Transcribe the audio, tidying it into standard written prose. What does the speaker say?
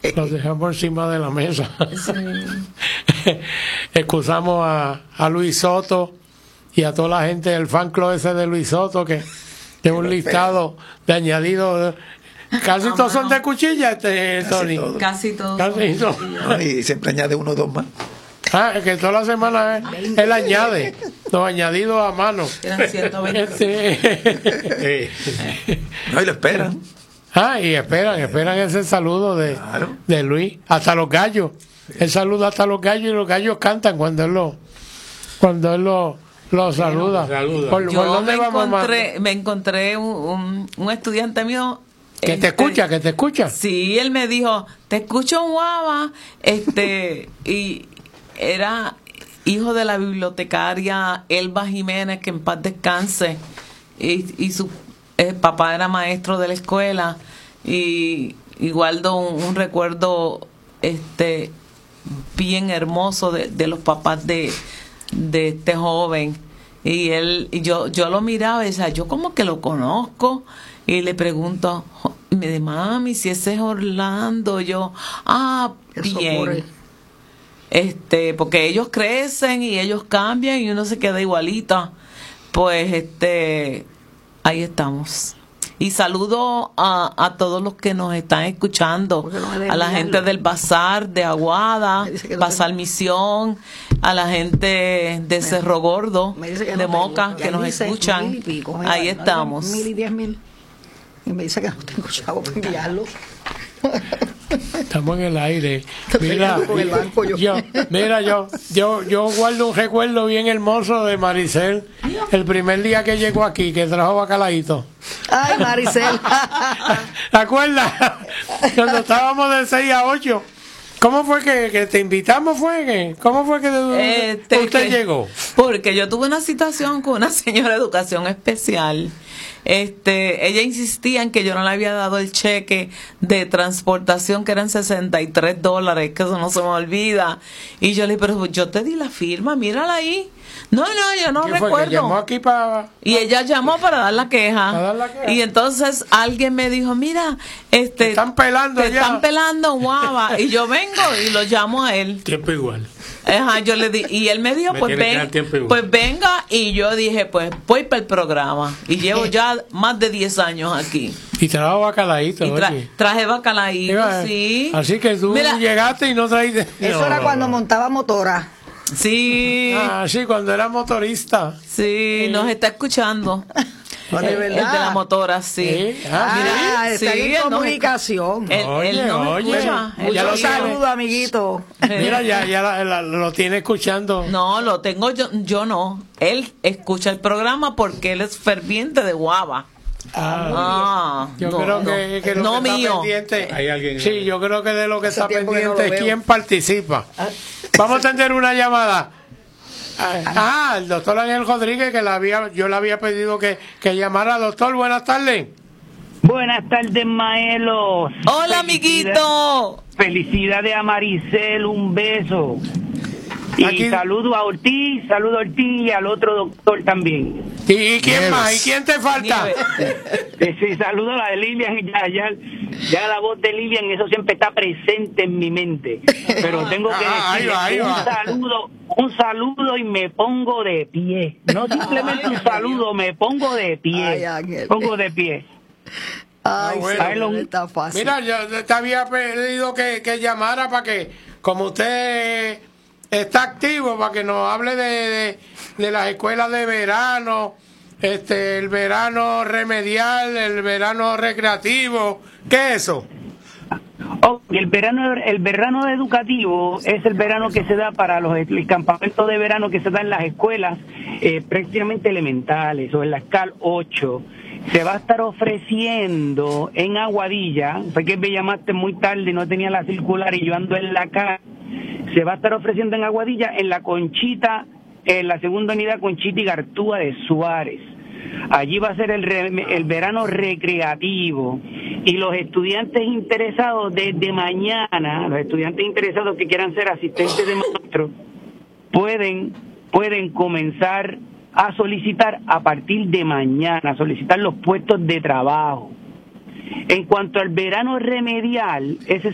Los dejamos encima de la mesa. Sí. Excusamos a Luis Soto y a toda la gente del fan club ese de Luis Soto, que es un listado de añadidos. Casi todos son de cuchilla, Tony. Casi todos. No, y siempre añade uno o dos más. Es que toda la semana él añade los añadidos a mano. Eran 120. No, y lo esperan. Y esperan ese saludo de Luis. Hasta los gallos. Él saluda hasta los gallos y los gallos cantan cuando él lo saluda. ¿Por dónde vamos, me encontré un estudiante mío que te escucha. Sí, él me dijo, te escucho en Guava, y era hijo de la bibliotecaria Elba Jiménez, que en paz descanse, y su papá era maestro de la escuela, y guardo un recuerdo bien hermoso de los papás de este joven. Y yo lo miraba y decía, yo como que lo conozco, y le pregunto, y me dice, mami, si ese es Orlando. Yo, bien. Porque ellos crecen y ellos cambian y uno se queda igualita. Pues ahí estamos. Y saludo a todos los que nos están escuchando, a la gente del Bazar de Aguada, Bazar Misión, a la gente de Cerro Gordo, de Moca, que nos escuchan. Ahí estamos. 1,000 y me dice que no tengo chavo para enviarlo. Estamos en el aire. Mira, yo guardo un recuerdo bien hermoso de Maricel, el primer día que llegó aquí, que trajo bacalaíto. Ay, Maricel. ¿Te acuerdas? Cuando estábamos de 6 a 8. ¿Cómo fue que te invitamos? ¿Cómo fue que usted llegó? Porque yo tuve una situación con una señora de educación especial. Ella insistía en que yo no le había dado el cheque de transportación, que eran $63, que eso no se me olvida. Y yo le dije, pero yo te di la firma, mírala ahí. No, yo no recuerdo. Llamó aquí y ella llamó para dar la queja. Y entonces alguien me dijo, mira, te están pelando Guava. Y yo vengo y lo llamo a él. Tiempo igual. Yo le di, y él me dijo, pues venga, y yo dije, pues voy para el programa, y llevo ya más de 10 años aquí. Y trajo bacalaíto. Traje bacalaíto, sí. Así que tú llegaste y no traíste. Eso era cuando montaba motora. Sí. Sí, cuando era motorista. Sí, nos está escuchando. De verdad. El de la motora, sí. Mira, está en comunicación. Muchos saludos, amiguito. Mira, ya lo tiene escuchando. No, lo tengo yo no. Él escucha el programa porque él es ferviente de Guava. Yo creo que lo que está pendiente. Hay alguien. Sí, yo creo que de lo que está pendiente es quién participa. Vamos a tener una llamada. El doctor Ángel Rodríguez, que yo le había pedido que llamara. Doctor, buenas tardes. Buenas tardes, Maelo. Hola, amiguito. Felicidades a Maricel, un beso. Y saludo a Ortiz y al otro doctor también. ¿Y quién más? ¿Y quién te falta? Sí, saludo a la de Lilian. Ya la voz de Lilian, eso siempre está presente en mi mente. Pero tengo que decir un saludo y me pongo de pie. No simplemente un saludo, me pongo de pie. Pongo de pie. Está fácil. Mira, yo te había pedido que llamara para que, como usted está activo, para que nos hable de las escuelas de verano, el verano remedial, el verano recreativo. ¿Qué es eso? El verano educativo es el verano que se da para el campamento de verano que se da en las escuelas prácticamente elementales o en la escala 8. Se va a estar ofreciendo en Aguadilla. Fue que me llamaste muy tarde, no tenía la circular y yo ando en la calle. Se va a estar ofreciendo en Aguadilla, en la Conchita, en la segunda unidad Conchita y Gartúa de Suárez. Allí va a ser el verano recreativo. Y los estudiantes interesados desde mañana, los estudiantes interesados que quieran ser asistentes de maestro, pueden comenzar a solicitar a partir de mañana, solicitar los puestos de trabajo. En cuanto al verano remedial, ese